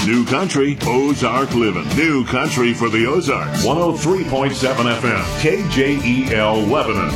New Country, Ozark Living. New Country for the Ozarks. 103.7 FM, KJEL Lebanon.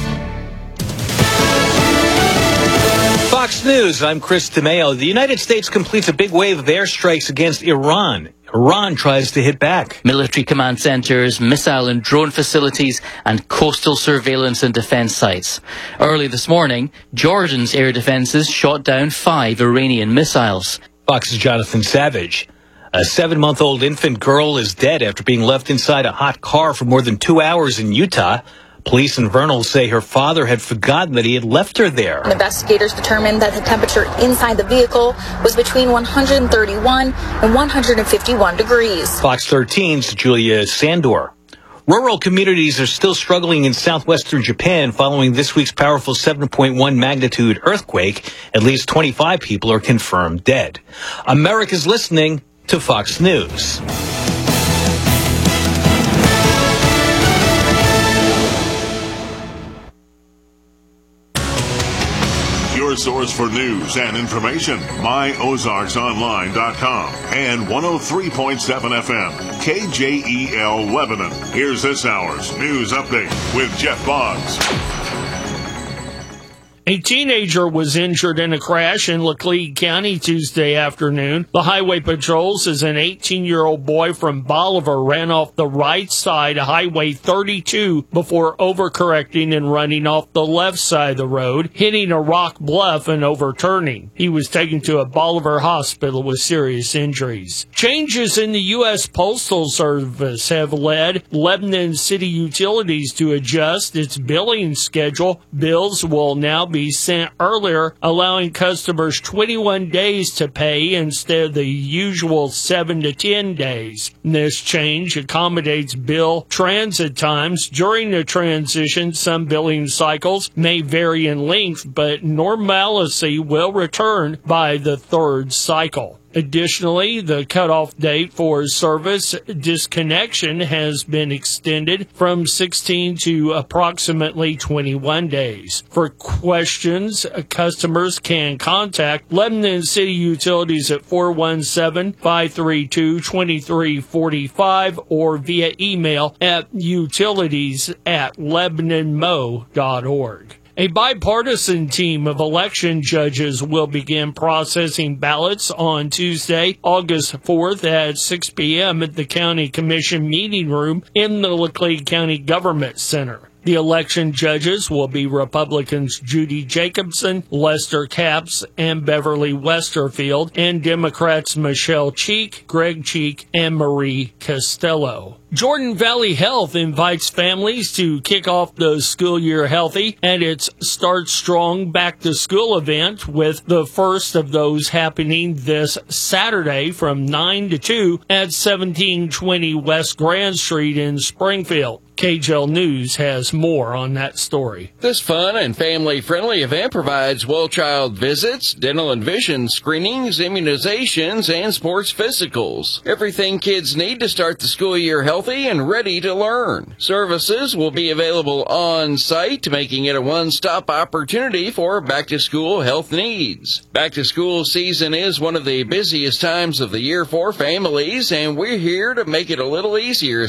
Fox News, I'm Chris DeMeo. The United States completes a big wave of airstrikes against Iran. Iran tries to hit back. Military command centers, missile and drone facilities, and coastal surveillance and defense sites. Early this morning, Jordan's air defenses shot down 5 Iranian missiles. Fox's Jonathan Savage. A 7-month-old infant girl is dead after being left inside a hot car for more than 2 hours in Utah. Police in Vernal say her father had forgotten that he had left her there. Investigators determined that the temperature inside the vehicle was between 131 and 151 degrees. Fox 13's Julia Sandor. Rural communities are still struggling in southwestern Japan following this week's powerful 7.1 magnitude earthquake. At least 25 people are confirmed dead. America's listening to Fox News. Your source for news and information, myozarksonline.com and 103.7 FM, KJEL Lebanon. Here's this hour's news update with Jeff Boggs. A teenager was injured in a crash in Laclede County Tuesday afternoon. The highway patrol says an 18-year-old boy from Bolivar ran off the right side of Highway 32 before overcorrecting and running off the left side of the road, hitting a rock bluff and overturning. He was taken to a Bolivar hospital with serious injuries. Changes in the U.S. Postal Service have led Lebanon City Utilities to adjust its billing schedule. Bills will now be sent earlier, allowing customers 21 days to pay instead of the usual 7 to 10 days. This change accommodates bill transit times. During the transition, some billing cycles may vary in length, but normalcy will return by the third cycle. Additionally, the cutoff date for service disconnection has been extended from 16 to approximately 21 days. For questions, customers can contact Lebanon City Utilities at 417-532-2345 or via email at utilities@lebanonmo.org. A bipartisan team of election judges will begin processing ballots on Tuesday, August 4th at 6 p.m. at the County Commission meeting room in the Laclede County Government Center. The election judges will be Republicans Judy Jacobson, Lester Capps, and Beverly Westerfield, and Democrats Michelle Cheek, Greg Cheek, and Marie Costello. Jordan Valley Health invites families to kick off the school year healthy at its Start Strong Back to School event, with the first of those happening this Saturday from 9 to 2 at 1720 West Grand Street in Springfield. KJEL News has more on that story. This fun and family-friendly event provides well-child visits, dental and vision screenings, immunizations, and sports physicals. Everything kids need to start the school year healthy and ready to learn. Services will be available on-site, making it a one-stop opportunity for back-to-school health needs. Back-to-school season is one of the busiest times of the year for families, and we're here to make it a little easier